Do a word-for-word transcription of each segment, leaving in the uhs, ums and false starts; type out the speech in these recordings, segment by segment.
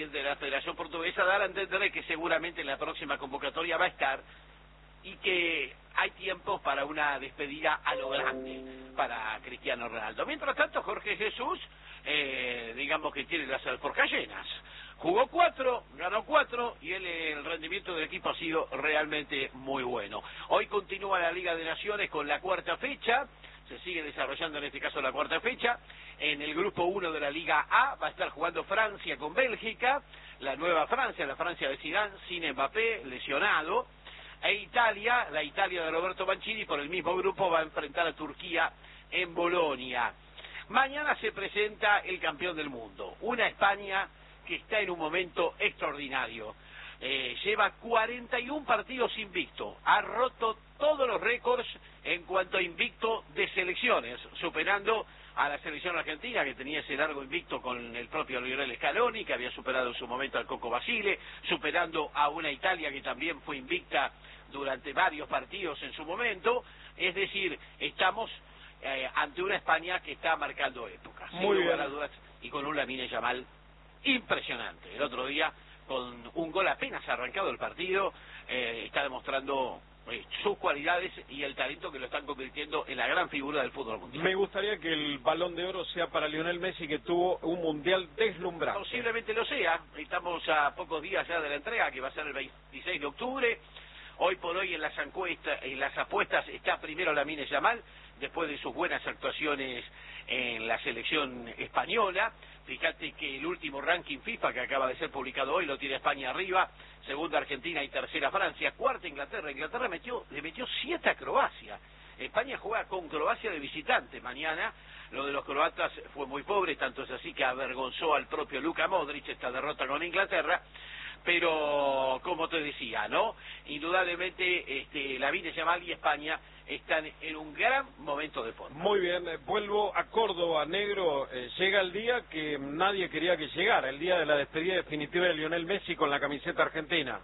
presidente de la Federación Portuguesa, dar a entender que seguramente en la próxima convocatoria va a estar y que hay tiempos para una despedida a lo grande para Cristiano Ronaldo. Mientras tanto, Jorge Jesús, eh, digamos que tiene las alforjas llenas. Jugó cuatro, ganó cuatro y el, el rendimiento del equipo ha sido realmente muy bueno. Hoy continúa la Liga de Naciones con la cuarta fecha, se sigue desarrollando en este caso la cuarta fecha. En el grupo uno de la Liga A va a estar jugando Francia con Bélgica, la nueva Francia, la Francia de Zidane, sin Mbappé, lesionado. E Italia, la Italia de Roberto Mancini, por el mismo grupo va a enfrentar a Turquía en Bolonia. Mañana se presenta el campeón del mundo, una España que está en un momento extraordinario. Eh, lleva cuarenta y un partidos invicto, ha roto todos los récords en cuanto a invicto de selecciones, superando a la selección argentina, que tenía ese largo invicto con el propio Lionel Scaloni, que había superado en su momento al Coco Basile, superando a una Italia que también fue invicta durante varios partidos en su momento. Es decir, estamos eh, ante una España que está marcando épocas, sin lugar a dudas, y con un Lamine Yamal impresionante. El otro día, con un gol apenas arrancado el partido, eh, está demostrando eh, sus cualidades y el talento que lo están convirtiendo en la gran figura del fútbol mundial. Me gustaría que el Balón de Oro sea para Lionel Messi, que tuvo un mundial deslumbrante. Posiblemente lo sea. Estamos a pocos días ya de la entrega, que va a ser el veintiséis de octubre. Hoy por hoy en las encuestas, en las apuestas está primero Lamine Yamal, después de sus buenas actuaciones en la selección española. Fíjate que el último ranking FIFA que acaba de ser publicado hoy lo tiene España arriba, segunda Argentina y tercera Francia, cuarta Inglaterra. Inglaterra metió, le metió siete a Croacia. España juega con Croacia de visitante mañana. Lo de los croatas fue muy pobre, tanto es así que avergonzó al propio Luka Modric esta derrota con Inglaterra. Pero, como te decía, ¿no? Indudablemente, este, Lamine Yamal y España están en un gran momento de forma. Muy bien, eh, vuelvo a Córdoba, negro. Eh, llega el día que nadie quería que llegara, el día de la despedida definitiva de Lionel Messi con la camiseta argentina.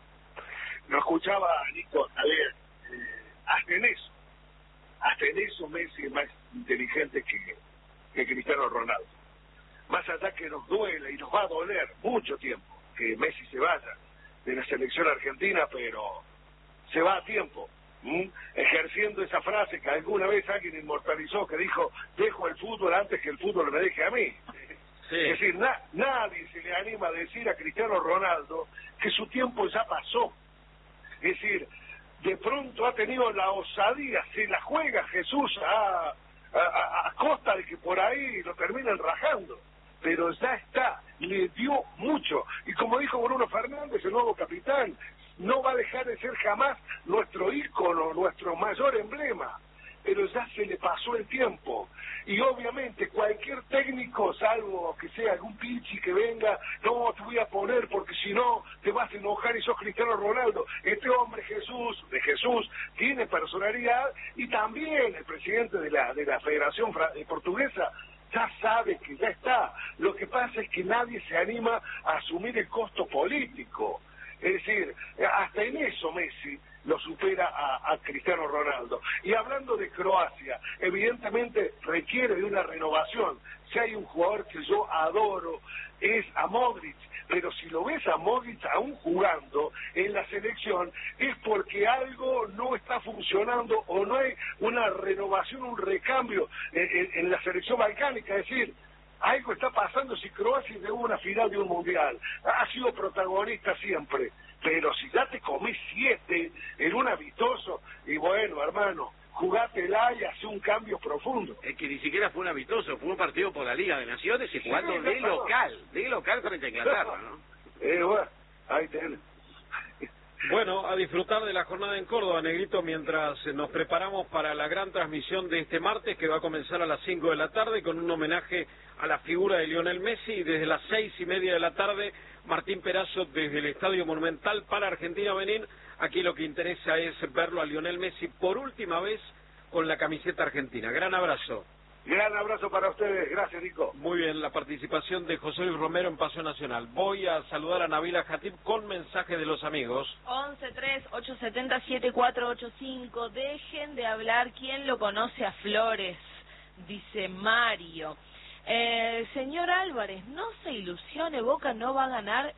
Lo escuchaba, Nico, a ver, eh, hasta en eso, hasta en eso Messi es más inteligente que, que Cristiano Ronaldo. Más allá que nos duele y nos va a doler mucho tiempo que Messi se vaya de la selección argentina, pero se va a tiempo, ¿m? ejerciendo esa frase que alguna vez alguien inmortalizó, que dijo, dejo el fútbol antes que el fútbol me deje a mí. Sí. Es decir, na nadie se le anima a decir a Cristiano Ronaldo que su tiempo ya pasó. Es decir, de pronto ha tenido la osadía, se la juega Jesús a, a, a, a costa de que por ahí lo terminen rajando. Pero ya está, le dio mucho. Y como dijo Bruno Fernández, el nuevo capitán, no va a dejar de ser jamás nuestro ícono, nuestro mayor emblema. Pero ya se le pasó el tiempo. Y obviamente cualquier técnico, salvo que sea algún pichi que venga, no te voy a poner porque si no te vas a enojar y sos Cristiano Ronaldo. Este hombre Jesús, de Jesús, tiene personalidad, y también el presidente de la, de la Federación Portuguesa ya sabe que ya está. Lo que pasa es que nadie se anima a asumir el costo político. Es decir, hasta en eso Messi lo supera a, a Cristiano Ronaldo. Y hablando de Croacia, evidentemente requiere de una renovación. Si hay un jugador que yo adoro, es a Modric. Pero si lo ves a Modric aún jugando en la selección, es porque algo no está funcionando o no hay una renovación, un recambio en, en, en la selección balcánica. Es decir, algo está pasando si Croacia llegó a una final de un mundial. Ha sido protagonista siempre. Pero si ya te comés siete en un amistoso, y bueno, hermano, jugátela y hace un cambio profundo. Es que ni siquiera fue un amistoso, fue un partido por la Liga de Naciones y jugando sí, de no, local, de local frente a Inglaterra, ¿no? Eh, bueno, ahí tenés. Bueno, a disfrutar de la jornada en Córdoba, Negrito, mientras nos preparamos para la gran transmisión de este martes, que va a comenzar a las cinco de la tarde con un homenaje a la figura de Lionel Messi, y desde las seis y media de la tarde, Martín Perazo desde el Estadio Monumental para Argentina-Benín. Aquí lo que interesa es verlo a Lionel Messi por última vez con la camiseta argentina. Gran abrazo. Gran abrazo para ustedes, gracias Nico. Muy bien, la participación de José Luis Romero en Paseo Nacional. Voy a saludar a Nabila Jatib con mensaje de los amigos. once tres ocho siete cero siete cuatro ocho cinco. Dejen de hablar, ¿quién lo conoce a Flores? Dice Mario. Eh, señor Álvarez, no se ilusione, Boca no va a ganar